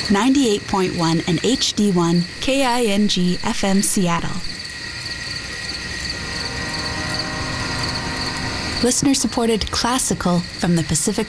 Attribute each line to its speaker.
Speaker 1: 98.1 and HD1 KING FM Seattle. Listener-supported classical from the Pacific